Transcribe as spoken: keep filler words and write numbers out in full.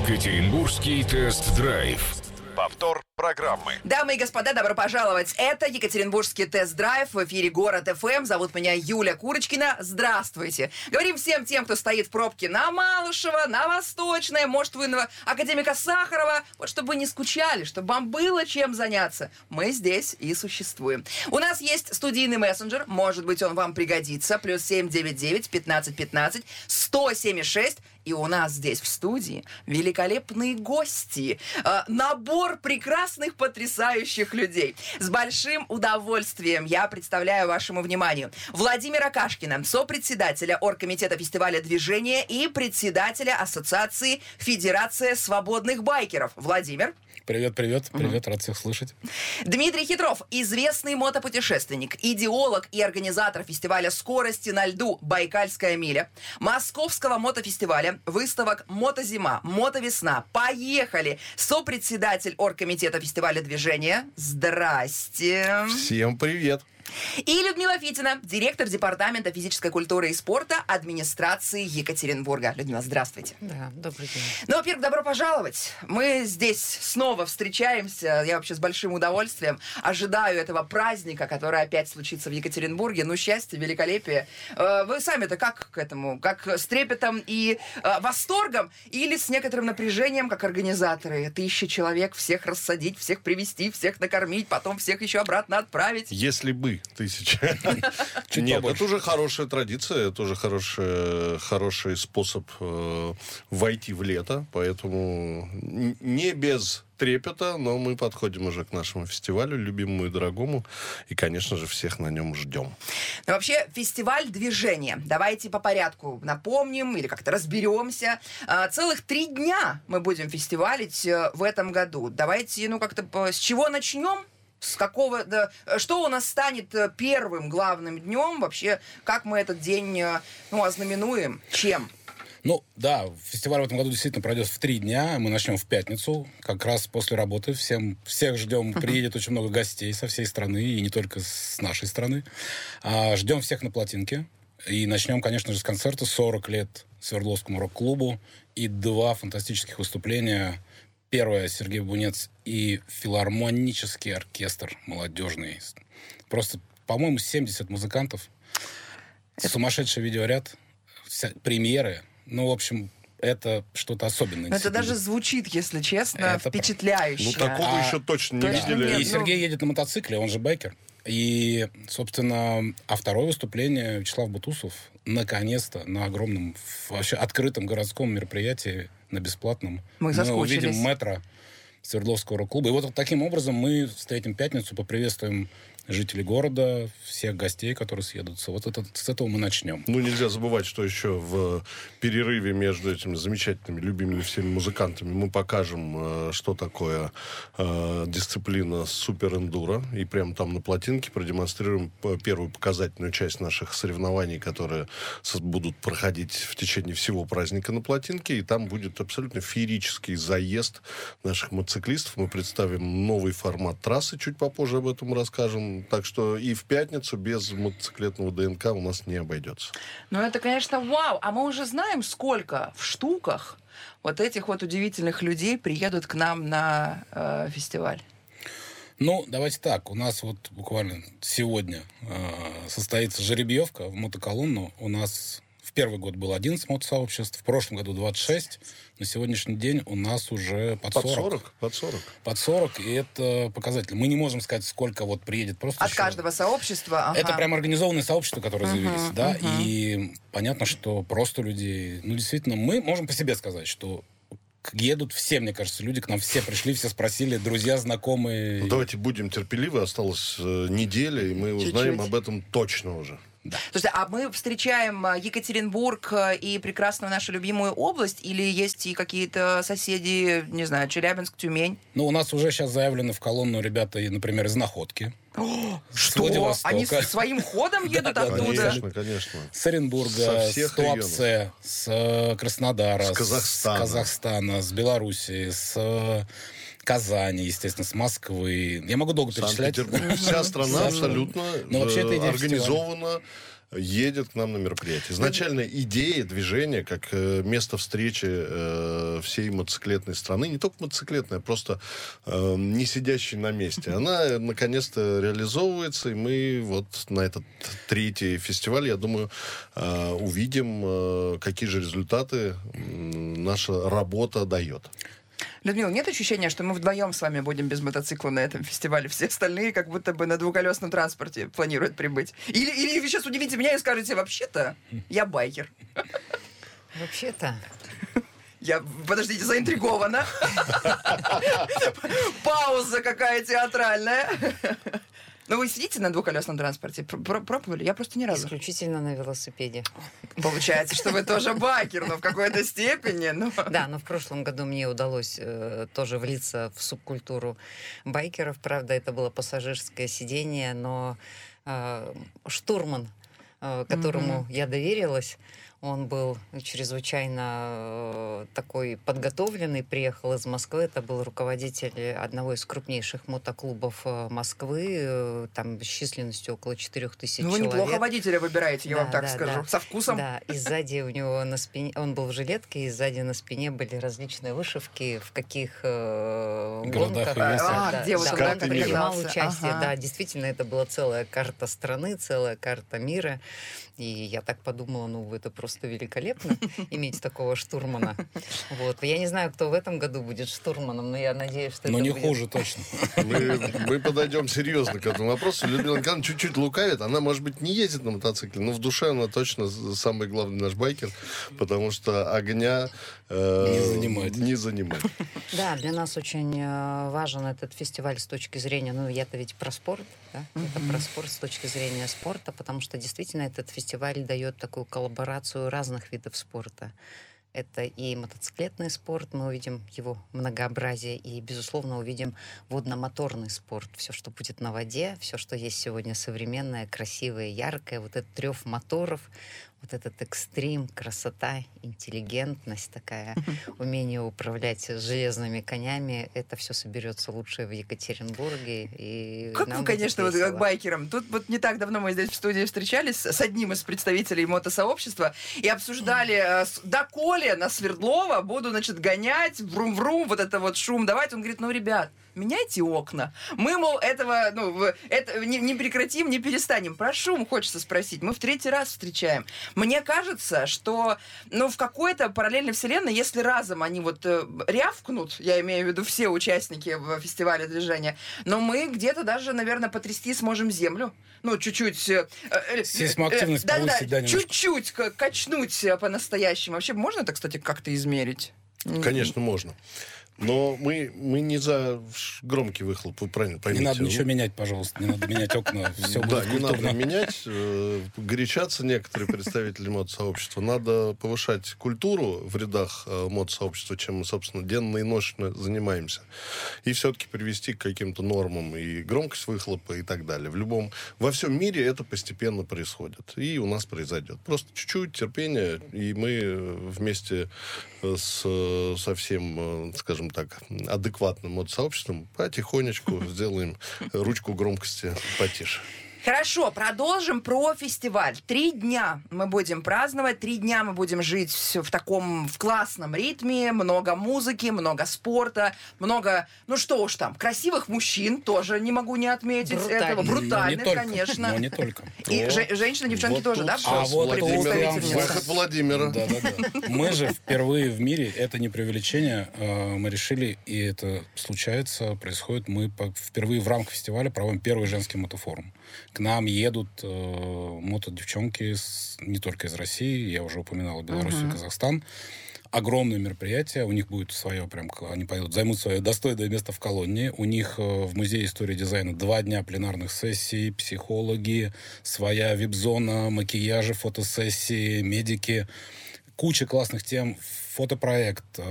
Екатеринбургский тест-драйв. Повтор программы. Дамы и господа, добро пожаловать. Это Екатеринбургский тест-драйв. В эфире Город эф эм. Зовут меня Юля Курочкина. Здравствуйте. Говорим всем тем, кто стоит в пробке на Малышева, на Восточное, может, вы на Академика Сахарова. Вот чтобы вы не скучали, чтобы вам было чем заняться. Мы здесь и существуем. У нас есть студийный мессенджер. Может быть, он вам пригодится. Плюс семь девять девять пятнадцать пятнадцать сто семьдесят шесть. И у нас здесь в студии великолепные гости. Э, набор прекрасных, потрясающих людей. С большим удовольствием я представляю вашему вниманию Владимира Кашкина, сопредседателя оргкомитета фестиваля движения и председателя Ассоциации Федерация свободных байкеров. Владимир. Привет, привет, привет, угу. Рад всех слышать. Дмитрий Хитров, известный мотопутешественник, идеолог и организатор фестиваля скорости на льду «Байкальская миля», Московского мотофестиваля, выставок «Мотозима», «Мотовесна». Поехали! Сопредседатель оргкомитета фестиваля движения. Здрасте. Всем привет. И Людмила Фитина, директор департамента физической культуры и спорта администрации Екатеринбурга. Людмила, здравствуйте. Да, добрый день. Ну, во-первых, добро пожаловать. Мы здесь снова встречаемся. Я вообще с большим удовольствием ожидаю этого праздника, который опять случится в Екатеринбурге. Ну, счастье, великолепие. Вы сами-то как к этому? Как с трепетом и восторгом? Или с некоторым напряжением, как организаторы? Тысячи человек, всех рассадить, всех привезти, всех накормить, потом всех еще обратно отправить? Если бы тысяча. Нет, это уже хорошая традиция, это уже хороший, хороший способ э, войти в лето, поэтому не без трепета, но мы подходим уже к нашему фестивалю, любимому и дорогому, и, конечно же, всех на нем ждем. Но вообще, фестиваль движения. Давайте по порядку напомним или как-то разберемся. Целых три дня мы будем фестивалить в этом году. Давайте, ну, как-то с чего начнем? С какого, да, что у нас станет первым главным днем? Вообще, как мы этот день, ну, ознаменуем? Чем? Ну, да, фестиваль в этом году действительно пройдет в три дня. Мы начнем в пятницу, как раз после работы. Всем, всех ждем. Приедет очень много гостей со всей страны, и не только с нашей страны. А, ждем всех на плотинке. И начнем, конечно же, с концерта сорок лет Свердловскому рок-клубу. И два фантастических выступления. Первое — Сергей Бунец и филармонический оркестр молодежный. Просто, по-моему, семьдесят музыкантов. Это... Сумасшедший видеоряд. Вся... Премьеры. Ну, в общем, это что-то особенное. Это даже звучит, если честно, это впечатляюще. Ну, такого а... еще точно не точно видели. Нет, и Сергей ну... едет на мотоцикле, он же байкер. И, собственно, а второе выступление Вячеслав Бутусов наконец-то на огромном, вообще открытом городском мероприятии, на бесплатном. Мы, мы увидим метро Свердловского рок-клуба. И вот, вот таким образом мы встретим пятницу, поприветствуем жителей города, всех гостей, которые съедутся. Вот это, с этого мы начнем. Ну, нельзя забывать, что еще в перерыве между этими замечательными, любимыми всеми музыкантами мы покажем, что такое э, дисциплина суперэндуро. И прямо там на плотинке продемонстрируем первую показательную часть наших соревнований, которые будут проходить в течение всего праздника на плотинке. И там будет абсолютно феерический заезд наших мотоциклистов. Мы представим новый формат трассы, чуть попозже об этом расскажем. Так что и в пятницу без мотоциклетного ДНК у нас не обойдется. Ну, это, конечно, вау. А мы уже знаем, сколько в штуках вот этих вот удивительных людей приедут к нам на э, фестиваль. Ну, давайте так. У нас вот буквально сегодня э, состоится жеребьевка в мотоколонну. У нас в первый год было одиннадцать мотосообществ, в прошлом году двадцать шесть. На сегодняшний день у нас уже под сорок. Под сорок? Под сорок. Под сорок, и это показатель. Мы не можем сказать, сколько вот приедет. Просто от еще... каждого сообщества? Ага. Это прям организованные сообщества, которые uh-huh, заявились, да, uh-huh. и понятно, что просто людей... Ну, действительно, мы можем по себе сказать, что едут все, мне кажется, люди к нам все пришли, все спросили, друзья, знакомые. Ну, давайте будем терпеливы, осталась э, неделя, и мы Чуть-чуть. узнаем об этом точно уже. Да. Слушайте, а мы встречаем Екатеринбург и прекрасную нашу любимую область, или есть и какие-то соседи, не знаю, Челябинск, Тюмень? Ну, у нас уже сейчас заявлены в колонну ребята, например, из Находки. О, что? Они своим ходом едут оттуда? Конечно, конечно. С Оренбурга, с Туапсе, с Краснодара, с Казахстана. с Казахстана, с Белоруссии, с Казани, естественно, с Москвы. Я могу долго перечислять. Вся страна абсолютно организована едет к нам на мероприятие. Изначально идея движения, как э, место встречи э, всей мотоциклетной страны, не только мотоциклетной, а просто э, не сидящей на месте, она наконец-то реализовывается, и мы вот на этот третий фестиваль, я думаю, э, увидим, э, какие же результаты э, наша работа дает. Людмила, нет ощущения, что мы вдвоем с вами будем без мотоцикла на этом фестивале? Все остальные как будто бы на двухколесном транспорте планируют прибыть. Или, или вы сейчас удивите меня и скажете, вообще-то, я байкер. Вообще-то... Я, подождите, заинтригована. Пауза какая театральная. Но вы сидите на двухколесном транспорте? Пробовали? Я просто ни разу. Исключительно на велосипеде. Получается, что вы тоже байкер, но в какой-то степени. Но... Да, но в прошлом году мне удалось э, тоже влиться в субкультуру байкеров. Правда, это было пассажирское сиденье, но э, штурман, э, которому mm-hmm. я доверилась, он был чрезвычайно такой подготовленный, приехал из Москвы, это был руководитель одного из крупнейших мотоклубов Москвы, там с численностью около четырех тысяч ну, человек. Вы неплохо водителя выбираете, я да, вам так да, скажу, да. со вкусом. Да, и сзади у него на спине, он был в жилетке, и сзади на спине были различные вышивки, в каких э, гонках. А, да, где вот да, он принимал мира. участие. Ага. Да, действительно, это была целая карта страны, целая карта мира. И я так подумала, ну, это просто великолепно иметь такого штурмана. Вот. Я не знаю, кто в этом году будет штурманом, но я надеюсь, что но это не будет... хуже точно. Мы, мы подойдем серьезно к этому вопросу. Людмила Николаевна чуть-чуть лукавит. Она, может быть, не ездит на мотоцикле, но в душе она точно самый главный наш байкер, потому что огня э, не занимает. Не занимает. Да, для нас очень важен этот фестиваль с точки зрения, ну, я-то ведь про спорт, да? Mm-hmm. Это про спорт с точки зрения спорта, потому что действительно этот фестиваль дает такую коллаборацию разных видов спорта. Это и мотоциклетный спорт, мы увидим его многообразие, и, безусловно, увидим водно-моторный спорт. Все, что будет на воде, все, что есть сегодня современное, красивое, яркое, вот этот трёв моторов, вот этот экстрим, красота, интеллигентность такая, умение управлять железными конями, это все соберется лучшее в Екатеринбурге. И как вы, конечно, вот как байкерам. Тут вот не так давно мы здесь в студии встречались с одним из представителей мотосообщества и обсуждали, доколе на Свердлова буду, значит, гонять, врум-врум, вот это вот шум давать. Он говорит, ну, ребят, меняйте окна. Мы, мол, этого, ну, это не, не прекратим, не перестанем. Про шум хочется спросить. Мы в третий раз встречаем. Мне кажется, что, ну, в какой-то параллельной вселенной, если разом они вот э, рявкнут, я имею в виду все участники в фестивале движения, но мы где-то даже, наверное, потрясти сможем землю. Ну, чуть-чуть... Э, э, Сейсмоактивность э, да, повысить, да, да, чуть-чуть качнуть по-настоящему. Вообще можно это, кстати, как-то измерить? Конечно, можно. Но мы, мы не за громкий выхлоп, вы правильно поймите. Не надо ничего менять, пожалуйста. Не надо менять окна. Все да, будет не культурно. надо менять. Горячатся некоторые представители мотосообщества. Надо повышать культуру в рядах мотосообщества, чем мы, собственно, денно и ночно занимаемся. И все-таки привести к каким-то нормам и громкость выхлопа и так далее. В любом... Во всем мире это постепенно происходит. И у нас произойдет. Просто чуть-чуть терпения, и мы вместе с, со всем, скажем так, адекватным мотосообществом потихонечку сделаем ручку громкости потише. Хорошо, продолжим про фестиваль. Три дня мы будем праздновать, три дня мы будем жить в таком в классном ритме, много музыки, много спорта, много, ну что уж там, красивых мужчин, тоже не могу не отметить Брутальных. этого, брутальных, но не только, конечно. Но не только. И О, же, женщины, девчонки вот тоже, да? А вот Владимир, тут выход Владимира. Да, да, да. Мы же впервые в мире, это не преувеличение, мы решили, и это случается, происходит, мы впервые в рамках фестиваля проводим первый женский мотофорум. К нам едут э, мотодевчонки с, не только из России, я уже упоминал Белоруссию и Казахстан. Огромное мероприятие, у них будет свое, прям, они поедут, займут свое достойное место в колонне. У них э, в Музее истории дизайна два дня пленарных сессий, психологи, своя вип-зона, макияжи, фотосессии, медики. Куча классных тем, фотопроект,